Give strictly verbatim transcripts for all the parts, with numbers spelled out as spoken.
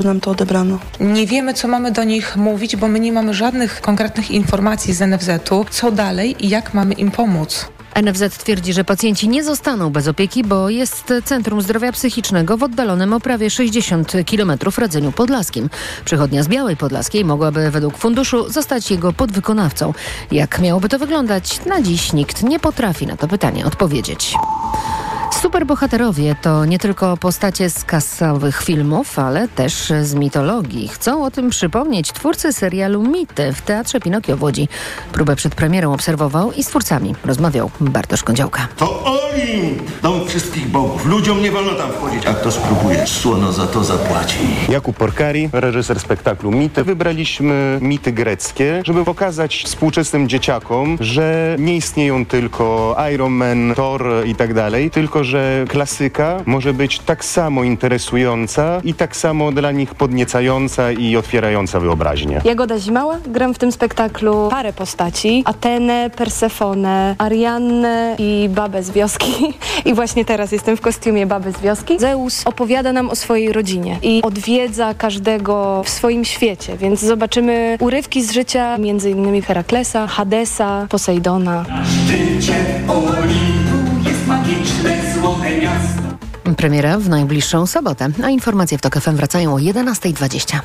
nam to odebrano. Nie wiemy, co mamy do nich mówić, bo my nie mamy żadnych konkretnych informacji z en ef zetu, co dalej i jak mamy im pomóc. en ef zet twierdzi, że pacjenci nie zostaną bez opieki, bo jest Centrum Zdrowia Psychicznego w oddalonym o prawie sześćdziesiąt kilometrów Radzeniu Podlaskim. Przychodnia z Białej Podlaskiej mogłaby według funduszu zostać jego podwykonawcą. Jak miałoby to wyglądać? Na dziś nikt nie potrafi na to pytanie odpowiedzieć. Superbohaterowie to nie tylko postacie z kasowych filmów, ale też z mitologii. Chcą o tym przypomnieć twórcy serialu Mity w Teatrze Pinokio w Łodzi. Próbę przed premierą obserwował i z twórcami rozmawiał Bartosz Kądziałka. To Olimp! Dom wszystkich bogów. Ludziom nie wolno tam wchodzić. A kto spróbuje, słono za to zapłaci. Jakub Porcari, reżyser spektaklu Mity. Wybraliśmy mity greckie, żeby pokazać współczesnym dzieciakom, że nie istnieją tylko Iron Man, Thor i tak dalej, tylko że klasyka może być tak samo interesująca i tak samo dla nich podniecająca i otwierająca wyobraźnię. Jagoda Zimała. Gram w tym spektaklu parę postaci. Atenę, Persefonę, Ariannę i babę z wioski. I właśnie teraz jestem w kostiumie baby z wioski. Zeus opowiada nam o swojej rodzinie i odwiedza każdego w swoim świecie, więc zobaczymy urywki z życia między innymi Heraklesa, Hadesa, Posejdona. Na szczycie Olimpu jest magiczne złote miasto. Premiera w najbliższą sobotę, a informacje w TOK F M wracają o jedenasta dwadzieścia.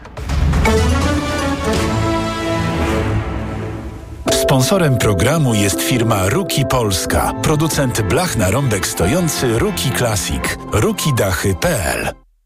Sponsorem programu jest firma Ruki Polska, producent blach na rąbek stojący Ruki Classic, ruki dachy kropka pe el.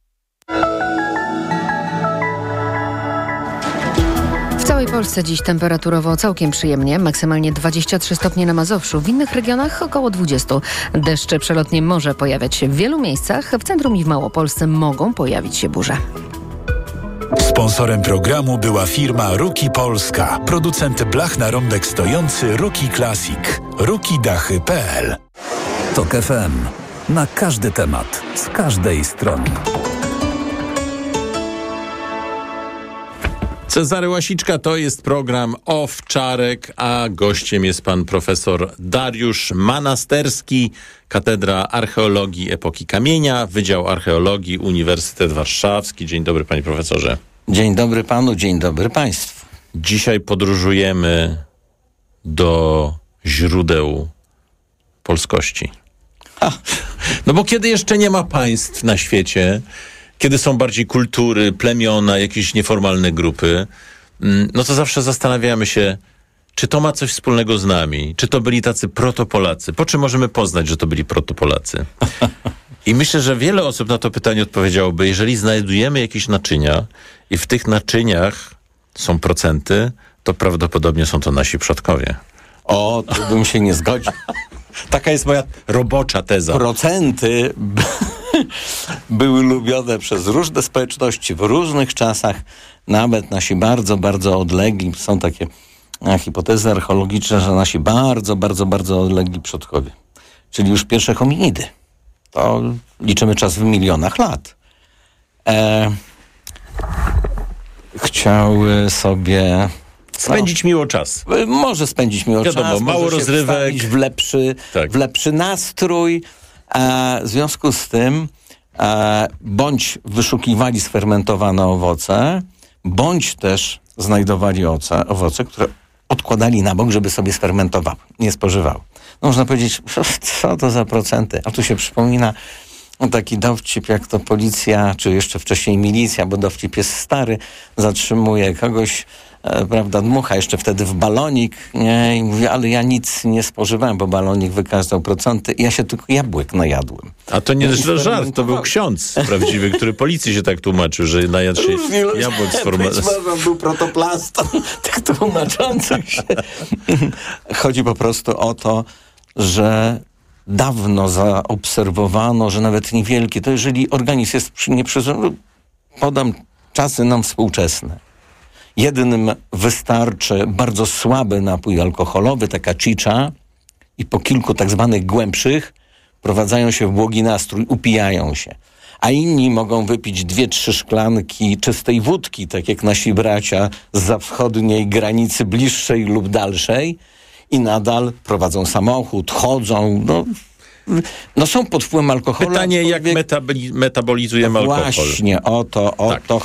W całej Polsce dziś temperaturowo całkiem przyjemnie, maksymalnie dwadzieścia trzy stopnie na Mazowszu, w innych regionach około dwadzieścia. Deszcze przelotnie może pojawiać się w wielu miejscach, w centrum i w Małopolsce mogą pojawić się burze. Sponsorem programu była firma Ruki Polska, producent blach na rąbek stojący Ruki Classic, ruki dachy kropka pe el. TOK F M. Na każdy temat, z każdej strony. Cezary Łasiczka, to jest program Owczarek, a gościem jest pan profesor Dariusz Manasterski, Katedra Archeologii Epoki Kamienia, Wydział Archeologii, Uniwersytet Warszawski. Dzień dobry, panie profesorze. Dzień dobry panu, dzień dobry państwu. Dzisiaj podróżujemy do źródeł polskości. Ha. No bo kiedy jeszcze nie ma państw na świecie, kiedy są bardziej kultury, plemiona, jakieś nieformalne grupy, no to zawsze zastanawiamy się, czy to ma coś wspólnego z nami, czy to byli tacy protopolacy. Po czym możemy poznać, że to byli protopolacy? I myślę, że wiele osób na to pytanie odpowiedziałoby, jeżeli znajdujemy jakieś naczynia i w tych naczyniach są procenty, to prawdopodobnie są to nasi przodkowie. O, tu bym się nie zgodził. Taka jest moja robocza teza. Procenty były lubione przez różne społeczności w różnych czasach, nawet nasi bardzo, bardzo odlegli. Są takie hipotezy archeologiczne, że nasi bardzo, bardzo, bardzo odlegli przodkowie, czyli już pierwsze hominidy. To liczymy czas w milionach lat. E, chciały sobie... Spędzić no, miło czas. Może spędzić miło Wiadomo, czas. mało może rozrywek. się w lepszy, tak. w lepszy nastrój. E, w związku z tym e, bądź wyszukiwali sfermentowane owoce, bądź też znajdowali oce, owoce, które odkładali na bok, żeby sobie sfermentowały, nie spożywały. No, można powiedzieć, co to za procenty? A tu się przypomina taki dowcip, jak to policja, czy jeszcze wcześniej milicja, bo dowcip jest stary, zatrzymuje kogoś, e, prawda, dmucha jeszcze wtedy w balonik, nie? I mówi, ale ja nic nie spożywałem, bo balonik wykazał procenty, ja się tylko jabłek najadłem. A to nie no żart, to był ksiądz prawdziwy, który policji się tak tłumaczył, że najadł się jabłek z formacji. Być może był protoplastą tych tłumaczących się. Chodzi po prostu o to, że dawno zaobserwowano, że nawet niewielkie, to jeżeli organizm jest nieprzezroczony, podam czasy nam współczesne. Jednym wystarczy bardzo słaby napój alkoholowy, taka chicza, i po kilku tak zwanych głębszych prowadzają się w błogi nastrój, upijają się. A inni mogą wypić dwie, trzy szklanki czystej wódki, tak jak nasi bracia zza wschodniej granicy, bliższej lub dalszej, i nadal prowadzą samochód, chodzą, no no są pod wpływem alkoholu. Pytanie, jak aczkolwiek- metaboli- metabolizujemy alkohol. Właśnie, o to, o Tak. to